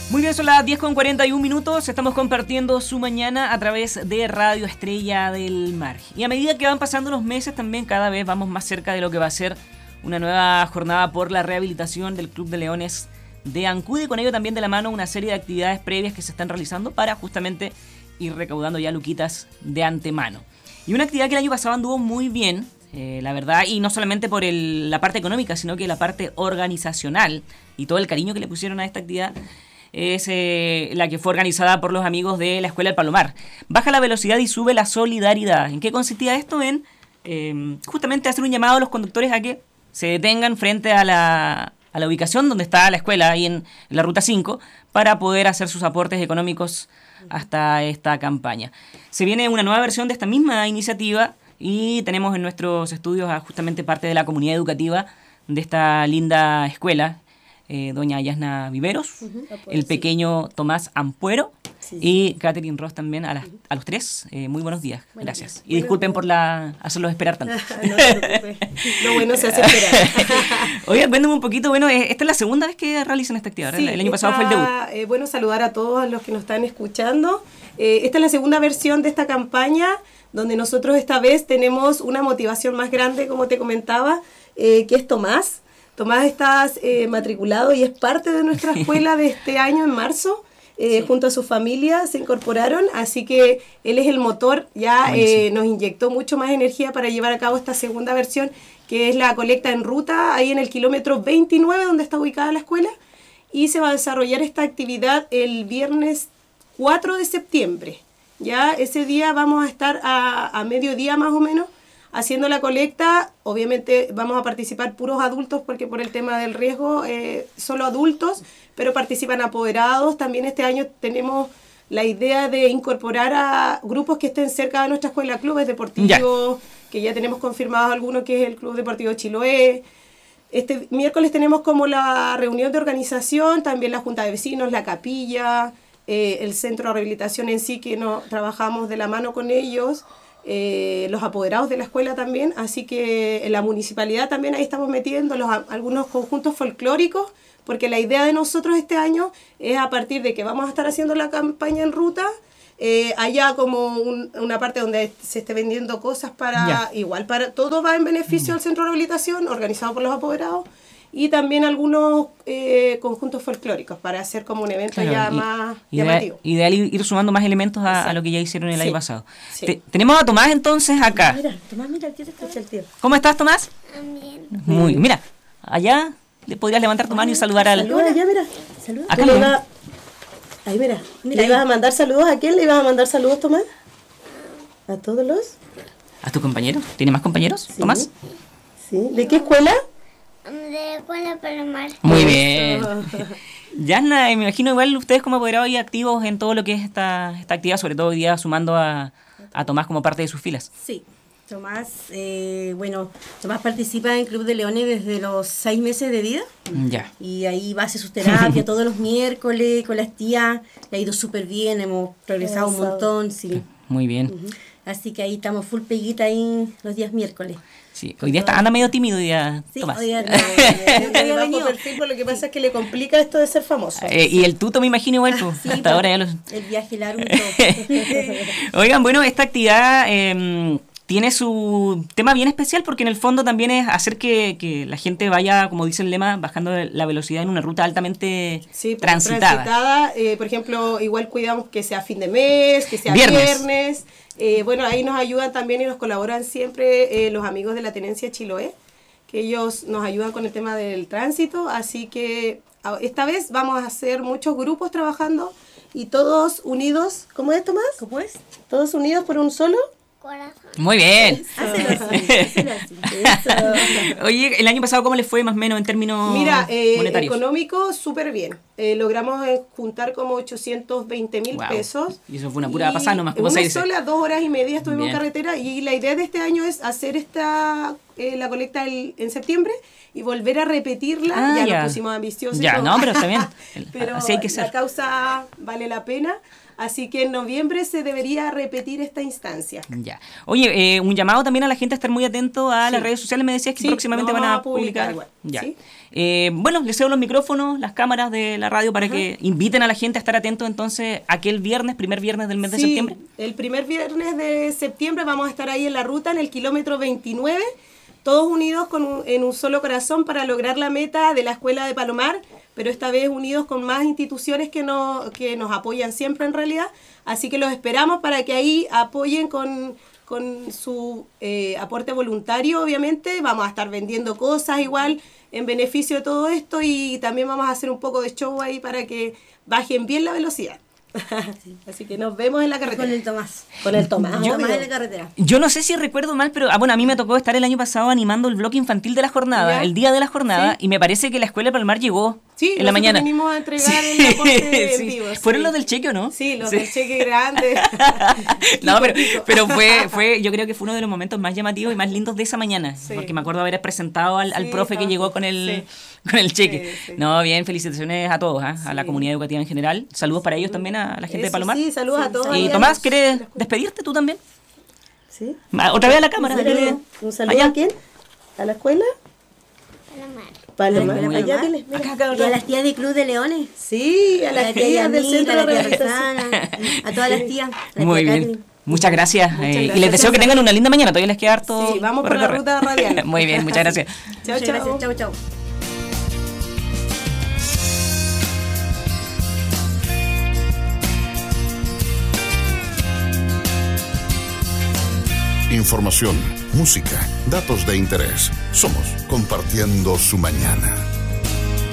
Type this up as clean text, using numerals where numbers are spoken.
Muy bien, son las 10:41. Estamos compartiendo su mañana a través de Radio Estrella del Mar. Y a medida que van pasando los meses, también cada vez vamos más cerca de lo que va a ser una nueva jornada por la rehabilitación del Club de Leones de Ancud. Y con ello también de la mano una serie de actividades previas que se están realizando para justamente ir recaudando ya luquitas de antemano. Y una actividad que el año pasado anduvo muy bien, la verdad, y no solamente por la parte económica, sino que la parte organizacional y todo el cariño que le pusieron a esta actividad, es la que fue organizada por los amigos de la Escuela del Palomar. Baja la velocidad y sube la solidaridad. ¿En qué consistía esto? En justamente hacer un llamado a los conductores a que se detengan frente a la ubicación donde está la escuela, ahí en la Ruta 5, para poder hacer sus aportes económicos hasta esta campaña. Se viene una nueva versión de esta misma iniciativa y tenemos en nuestros estudios a justamente parte de la comunidad educativa de esta linda escuela, doña Yasna Viveros, el pequeño Tomás Ampuero, y Catherine Ross también, a los tres. Muy buenos días, gracias. Y disculpen por hacerlos esperar tanto. No se preocupe, lo bueno se hace esperar. Oiga, cuéntame un poquito, bueno, esta es la segunda vez que realizan esta actividad, ¿verdad? El año pasado fue el debut. Bueno, saludar a todos los que nos están escuchando. Esta es la segunda versión de esta campaña, donde nosotros esta vez tenemos una motivación más grande, como te comentaba, que es Tomás. Tomás está matriculado y es parte de nuestra escuela de este año, en marzo. Junto a su familia se incorporaron, así que él es el motor, ya nos inyectó mucho más energía para llevar a cabo esta segunda versión, que es la colecta en ruta, ahí en el kilómetro 29, donde está ubicada la escuela, y se va a desarrollar esta actividad el viernes 4 de septiembre. Ya ese día vamos a estar a mediodía más o menos, haciendo la colecta. Obviamente vamos a participar puros adultos porque por el tema del riesgo, solo adultos, pero participan apoderados. También este año tenemos la idea de incorporar a grupos que estén cerca de nuestra escuela, clubes deportivos, que ya tenemos confirmados algunos, que es el Club Deportivo Chiloé. Este miércoles tenemos como la reunión de organización, también la Junta de Vecinos, la capilla, el Centro de Rehabilitación en sí, que trabajamos de la mano con ellos. Los apoderados de la escuela también, así que en la municipalidad también ahí estamos metiendo algunos conjuntos folclóricos, porque la idea de nosotros este año es, a partir de que vamos a estar haciendo la campaña en ruta, haya como una parte donde se esté vendiendo cosas para todo va en beneficio del Centro de Rehabilitación, organizado por los apoderados, y también algunos conjuntos folclóricos para hacer como un evento más llamativo. Ideal ir sumando más elementos a lo que ya hicieron el año pasado. Sí. Tenemos a Tomás entonces acá. Mira, Tomás, el tío te escucha, el tío. ¿Cómo estás, Tomás? También. Muy bien. Mira, allá le podrías levantar tu mano y saludar al... Saluda, ya mira, saluda. Acá ahí mira. ¿Le ibas a mandar saludos a quién? ¿Le ibas a mandar saludos, Tomás? ¿A todos los? ¿A tus compañeros? ¿Tiene más compañeros, Tomás? Sí. ¿De qué escuela? De Escuela Palomar. Muy bien. Yasna, me imagino igual ustedes como apoderados y activos en todo lo que es esta actividad, sobre todo hoy día sumando a Tomás como parte de sus filas. Sí, Tomás, Tomás participa en Club de Leones desde los 6 meses de vida. Ya. Y ahí va a hacer sus terapias todos los miércoles con las tías. Le ha ido súper bien, hemos progresado un montón, sí. Muy bien. Así que ahí estamos full peguita ahí los días miércoles. Sí, hoy día anda medio tímido hoy día, sí, Tomás. Hoy día no bajo perfil, por lo que pasa es que le complica esto de ser famoso. Y el tuto me imagino igual, pues. Sí, hasta ahora ya los... El viaje largo y todo. Oigan, bueno, esta actividad tiene su tema bien especial porque en el fondo también es hacer que la gente vaya, como dice el lema, bajando la velocidad en una ruta altamente transitada. Por ejemplo, igual cuidamos que sea fin de mes, que sea viernes. Ahí nos ayudan también y nos colaboran siempre los amigos de la Tenencia Chiloé, que ellos nos ayudan con el tema del tránsito, así que esta vez vamos a hacer muchos grupos trabajando y todos unidos. ¿Cómo es, Tomás? ¿Cómo es? Todos unidos por un solo Corazón. Muy bien. Hazlo así. Oye, el año pasado, ¿cómo les fue más o menos en términos monetarios? Económico, súper bien. Logramos juntar como 820,000 pesos. Y eso fue una pura pasada nomás, como se dice. En una sola 2 horas y media estuvimos en carretera, y la idea de este año es hacer la colecta en septiembre y volver a repetirla. Nos pusimos ambiciosos. Pero está bien. Pero así hay que ser. La causa vale la pena. Así que en noviembre se debería repetir esta instancia. Ya. Oye, un llamado también a la gente a estar muy atento a las redes sociales. Me decías que próximamente van a publicar. Igual. Ya. ¿Sí? Bueno, les cedo los micrófonos, las cámaras de la radio para que inviten a la gente a estar atento entonces aquel viernes, primer viernes del mes de septiembre. El primer viernes de septiembre vamos a estar ahí en la ruta, en el kilómetro 29, todos unidos en un solo corazón para lograr la meta de la Escuela de Palomar, pero esta vez unidos con más instituciones que nos apoyan siempre en realidad. Así que los esperamos para que ahí apoyen con su aporte voluntario, obviamente. Vamos a estar vendiendo cosas igual en beneficio de todo esto y también vamos a hacer un poco de show ahí para que bajen bien la velocidad. Así que nos vemos en la carretera. Con el Tomás. Con el Tomás. Tomás en la carretera. Yo no sé si recuerdo mal, pero bueno, a mí me tocó estar el año pasado animando el bloque infantil de la jornada, ¿Ya? el día de la jornada, y me parece que la Escuela de Palomar llegó en la mañana. Vinimos a entregar el aporte en vivo. ¿Fueron los del cheque o no? Sí, los del cheque grande. No, pero fue, yo creo que fue uno de los momentos más llamativos y más lindos de esa mañana, porque me acuerdo haber presentado al profe que llegó con el cheque. Sí. No, bien, felicitaciones a todos, a la comunidad educativa en general. Saludos para ellos también, a la gente de Palomar. Sí, saludos a todos. Y Tomás, ¿quieres despedirte tú también? Sí. Otra vez a la cámara. ¿Un saludo Allá. a quién? ¿A la escuela? Palomar. Palomar. Allá, dile. Mira. Y a las tías del Club de Leones. Sí, a las tías del Centro de a la tía Rehabilitación. Rosana, a todas las tías. a la Muy tía bien. Catherine. Muchas gracias. Muchas Y les gracias. deseo que tengan una linda mañana. Todavía les queda harto. Sí, vamos por la recorrer. ruta radial. Muy bien, muchas gracias. Chao, Muchas chao. gracias. Chau, chau. Información, música, datos de interés. Somos Compartiendo su Mañana.